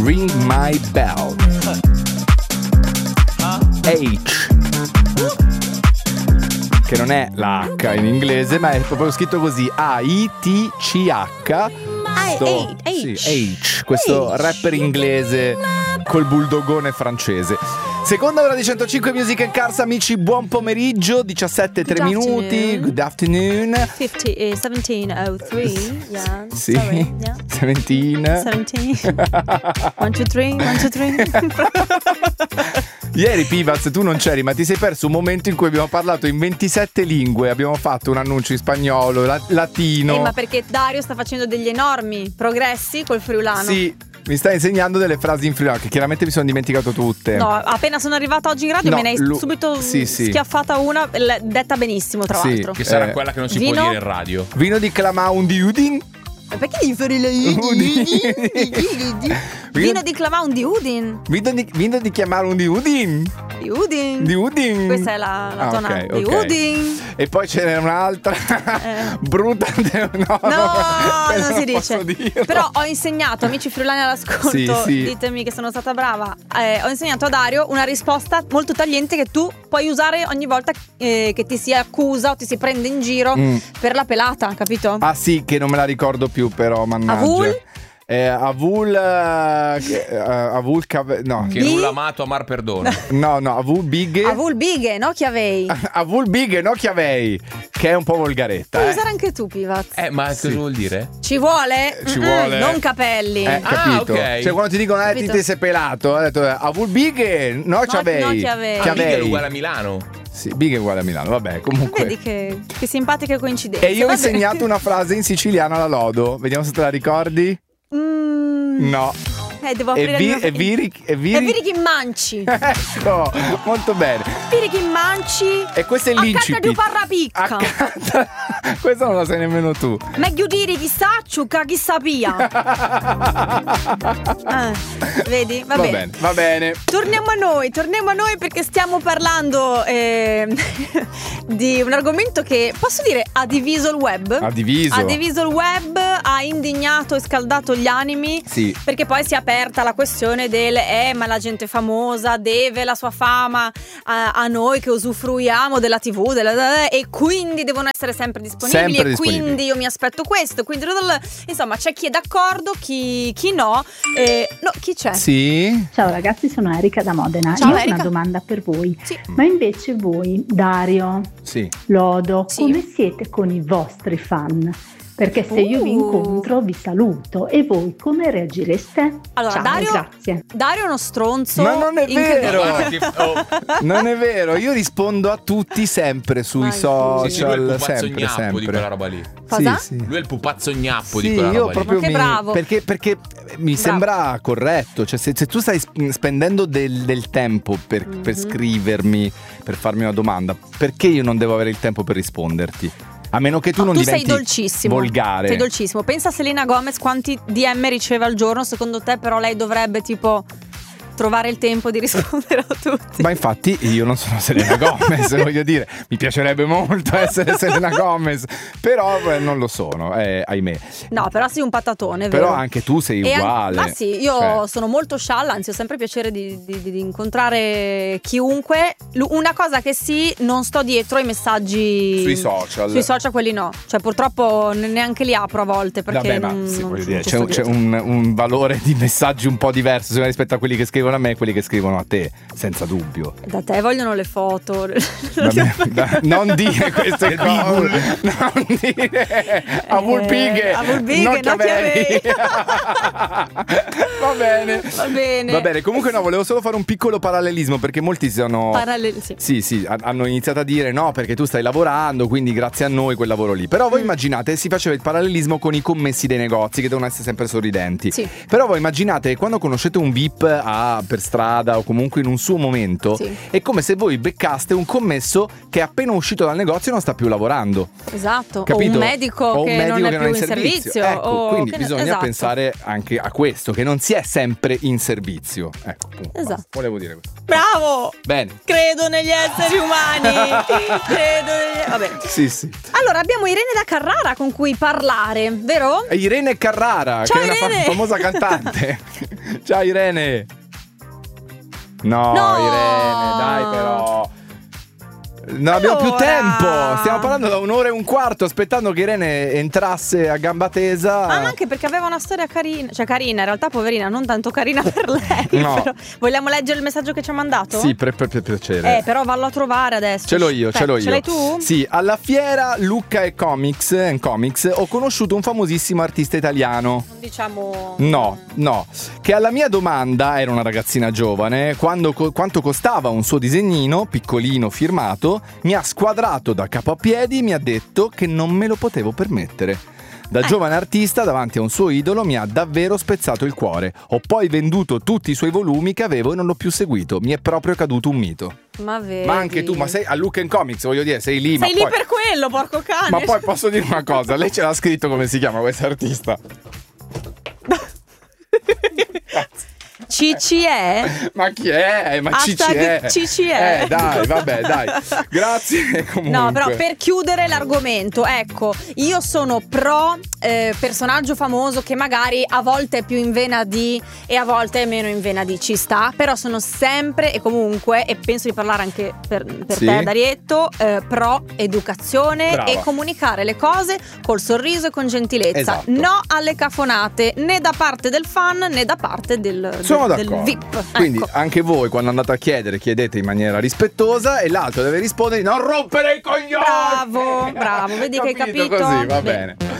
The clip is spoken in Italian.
Ring My Bell. H, che non è la H in inglese, ma è proprio scritto così, A-I-T-C-H. H, questo rapper inglese col bulldogone francese. Seconda ora di 105 Music and Cars, amici, buon pomeriggio, 17:03 minuti. Good afternoon. 17:03. Yeah. Sì. Sorry. Yeah. 17. 1, 2, 3. 1, 2, 3. Ieri, Pivaz, tu non c'eri, ma ti sei perso un momento in cui abbiamo parlato in 27 lingue. Abbiamo fatto un annuncio in spagnolo, latino. Ma perché Dario sta facendo degli enormi progressi col friulano. Sì. Mi stai insegnando delle frasi in friulano che chiaramente mi sono dimenticato tutte. No, appena sono arrivata oggi in radio me ne hai subito schiaffata una detta benissimo, tra l'altro. Che sarà quella che non si può dire in radio. Vino di Clamaun di Udin. Perché devi fare la Vino di Clamaun di Udin. Vino di chiamare un di Udin. Di Udin. Di Udin. Questa è la zona di Udin. E poi ce n'è un'altra brutta. No, non si dice. Però ho insegnato, amici friulani all'ascolto, ditemi che sono stata brava. Ho insegnato a Dario una risposta molto tagliente che tu puoi usare ogni volta che ti si accusa o ti si prende in giro per la pelata, capito? Ah sì, che non me la ricordo più, però mannaggia. Avul no, che nulla amato amar perdona. No, Avul bighe no chiavei. Avul bighe no chiavei, che è un po' volgaretta. Puoi usare anche tu, Pivaz. Ma cosa vuol dire? Ci vuole non capelli. Capito. Okay. Cioè quando ti dicono ti sei pelato, ho detto Avul bighe no chiavei. Bighe è uguale a Milano. Sì, bighe è uguale a Milano, vabbè, comunque. Vedi che simpatiche coincidenze. E io ho insegnato una frase in siciliano alla Lodo, vediamo se te la ricordi. No. Devo aprire e viri chi manci. Ecco, molto bene. Viri chi manci. E questo è l'incipit. Accanto di parra picca. Questa non la sai nemmeno tu. Meglio dire chi sa ciucca chi sapia. Vedi? Va bene. Torniamo a noi perché stiamo parlando di un argomento che posso dire ha diviso il web. Ha diviso il web, ha indignato e scaldato gli animi. Sì. Perché poi si è aperta la questione del ma la gente famosa deve la sua fama a noi che usufruiamo della TV e quindi devono essere sempre disponibili. Quindi io mi aspetto questo, quindi insomma c'è chi è d'accordo, chi no. Chi c'è? Sì. Ciao ragazzi, sono Erika da Modena. Ciao, io ho Erika. una domanda per voi. Sì. Ma invece voi, Dario, Lodo, Sì. come siete con i vostri fan? Perché se io vi incontro vi saluto, e voi come reagireste? Allora, Ciao, grazie. Dario è uno stronzo. Ma non è vero. Non è vero, vero. io rispondo a tutti sempre sui social. Sì, lui è il pupazzo sempre. di quella roba lì. Cosa? Sì. Lui è il pupazzo gnappo di quella roba io lì. proprio Ma che bravo. Perché mi sembra corretto. Cioè, se tu stai spendendo del tempo per scrivermi, per farmi una domanda, perché io non devo avere il tempo per risponderti? A meno che tu non diventi sei dolcissimo. volgare. Sei dolcissimo. Pensa a Selena Gomez quanti DM riceve al giorno. Secondo te però lei dovrebbe tipo trovare il tempo di rispondere a tutti? Ma infatti io non sono Selena Gomez, voglio dire, mi piacerebbe molto essere Selena Gomez, però non lo sono, ahimè. No, però sei un patatone, però vero? anche tu sei uguale. Ma sì, io sono molto scialla, anzi ho sempre piacere di incontrare chiunque. Una cosa che non sto dietro ai messaggi sui social. Sui social quelli no, cioè purtroppo neanche li apro a volte perché voglio dire, c'è un valore di messaggi un po' diverso rispetto a quelli che scrivono a me e quelli che scrivono a te, senza dubbio. Da te vogliono le foto. Non dire queste cose. Non dire Avul bighe non chiavei. Va bene. Comunque volevo solo fare un piccolo parallelismo, perché molti hanno iniziato a dire no, perché tu stai lavorando, quindi grazie a noi quel lavoro lì. Però voi immaginate, si faceva il parallelismo con i commessi dei negozi che devono essere sempre sorridenti. Sì. Però voi immaginate quando conoscete un VIP a vita per strada o comunque in un suo momento, Sì. è come se voi beccaste un commesso che è appena uscito dal negozio e non sta più lavorando. Esatto. Capito? O un medico O un che medico non è che più in servizio. Ecco, o quindi che bisogna esatto. pensare anche a questo, che non si è sempre in servizio. Ecco, appunto, Esatto. basta. Volevo dire questo. Bravo! Bene. Credo negli esseri umani. Vabbè. Sì, sì. Allora, abbiamo Irene da Carrara con cui parlare, vero? E Irene Carrara, Ciao, che è una Irene. famosa cantante. Ciao Irene. No, No. Irene, dai però. Non abbiamo più Allora. tempo. Stiamo parlando da 1 ora e un quarto, aspettando che Irene entrasse a gamba tesa. Ah, ma anche perché aveva una storia carina. Cioè, carina, in realtà, poverina, non tanto carina per lei. No. Però. Vogliamo leggere il messaggio che ci ha mandato? Sì, per piacere. Però vallo a trovare adesso. Ce l'ho io, Aspetta, ce l'ho io. Ce l'hai tu? Sì, alla fiera Lucca e Comics ho conosciuto un famosissimo artista italiano. Non diciamo. No, che alla mia domanda, era una ragazzina giovane, quanto costava un suo disegnino, piccolino, firmato, mi ha squadrato da capo a piedi e mi ha detto che non me lo potevo permettere. Da giovane artista, davanti a un suo idolo, mi ha davvero spezzato il cuore. Ho poi venduto tutti i suoi volumi che avevo e non l'ho più seguito. Mi è proprio caduto un mito. Ma vedi. Ma anche tu, ma sei a Lucca and Comics, voglio dire, sei lì. Sei ma lì poi... per quello, porco cane. Ma poi posso dire una cosa, lei ce l'ha scritto come si chiama questo artista? CCE? Ma chi è? Ma Hashtag CCE. Dai, vabbè, dai. Grazie comunque. No, però per chiudere l'argomento, ecco, io sono pro personaggio famoso che magari a volte è più in vena di e a volte è meno in vena di, ci sta, però sono sempre e comunque, e penso di parlare anche per Sì. te Darietto, pro educazione. Brava. E comunicare le cose col sorriso e con gentilezza. Esatto. No alle cafonate, né da parte del fan né da parte del Sono del d'accordo. VIP. Quindi Ecco. anche voi quando andate a chiedere, chiedete in maniera rispettosa e l'altro deve rispondere di non rompere i coglioni. Bravo, vedi che hai capito? Così, va Bene. bene.